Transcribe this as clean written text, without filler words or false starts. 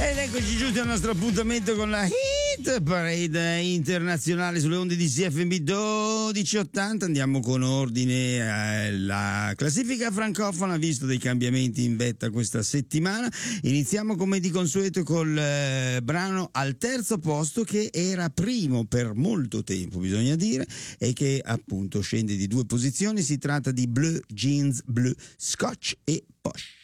Ed eccoci giunti al nostro appuntamento con la Hit Parade internazionale sulle onde di CFM 1280. Andiamo con ordine. La classifica francofona ha visto dei cambiamenti in vetta questa settimana. Iniziamo come di consueto col brano al terzo posto, che era primo per molto tempo, bisogna dire, e che appunto scende di 2 posizioni. Si tratta di Bleu Jeans Bleu, Scotch e Posh.